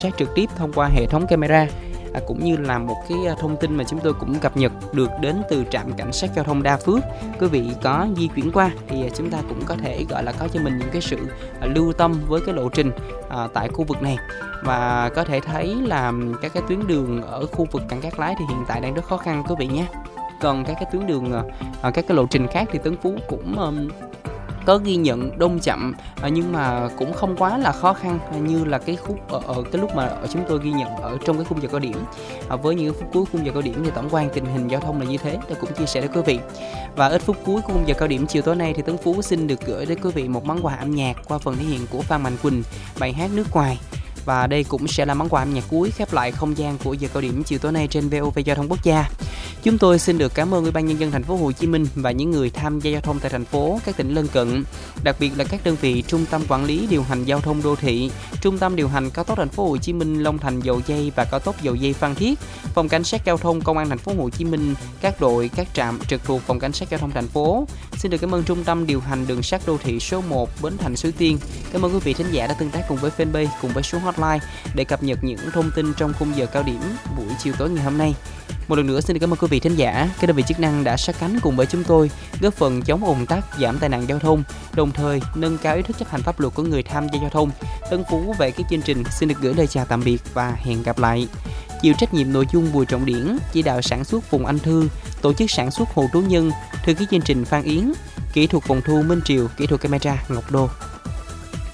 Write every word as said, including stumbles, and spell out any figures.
sát trực tiếp thông qua hệ thống camera. À, cũng như là một cái thông tin mà chúng tôi cũng cập nhật được đến từ trạm cảnh sát giao thông Đa Phước. Quý vị có di chuyển qua thì chúng ta cũng có thể gọi là có cho mình những cái sự à, lưu tâm với cái lộ trình à, tại khu vực này. Và có thể thấy là các cái tuyến đường ở khu vực Cảng Cát Lái thì hiện tại đang rất khó khăn quý vị nhé. Còn các cái tuyến đường, à, các cái lộ trình khác thì Tân Phú cũng um, có ghi nhận đông chậm, nhưng mà cũng không quá là khó khăn như là cái khúc ở, ở cái lúc mà ở chúng tôi ghi nhận ở trong cái khung giờ cao điểm. À, với những phút cuối khung giờ cao điểm thì tổng quan tình hình giao thông là như thế, tôi cũng chia sẻ với quý vị. Và ít phút cuối khung giờ cao điểm chiều tối nay thì Tấn Phú xin được gửi đến quý vị một món quà âm nhạc qua phần thể hiện của Phan Mạnh Quỳnh, bài hát Nước Ngoài. Và đây cũng sẽ là món quà âm nhạc cuối khép lại không gian của giờ cao điểm chiều tối nay trên vê o vê Giao thông Quốc gia. Chúng tôi xin được cảm ơn Ủy ban Nhân dân thành phố Hồ Chí Minh và những người tham gia giao thông tại thành phố, các tỉnh lân cận, đặc biệt là các đơn vị Trung tâm Quản lý Điều hành Giao thông Đô thị, Trung tâm Điều hành Cao tốc thành phố Hồ Chí Minh Long Thành Dầu Giây và Cao tốc Dầu Giây Phan Thiết, Phòng Cảnh sát Giao thông Công an thành phố Hồ Chí Minh, các đội, các trạm trực thuộc Phòng Cảnh sát Giao thông thành phố. Xin được cảm ơn Trung tâm Điều hành Đường sắt Đô thị số một Bến Thành Suối Tiên. Cảm ơn quý vị thính giả đã tương tác cùng với fanpage cùng với số hotline để cập nhật những thông tin trong khung giờ cao điểm buổi chiều tối ngày hôm nay. Một lần nữa xin được cảm ơn quý vị thính giả, các đơn vị chức năng đã sát cánh cùng với chúng tôi, góp phần chống ùn tắc, giảm tai nạn giao thông, đồng thời nâng cao ý thức chấp hành pháp luật của người tham gia giao thông. Tân Phú về cái chương trình xin được gửi lời chào tạm biệt và hẹn gặp lại. Chịu trách nhiệm nội dung Bùi Trọng Điển, chỉ đạo sản xuất Phùng Anh Thư, tổ chức sản xuất Hồ Tú Nhân, thư ký chương trình Phan Yến, kỹ thuật phòng thu Minh Triều, kỹ thuật camera Ngọc Đô.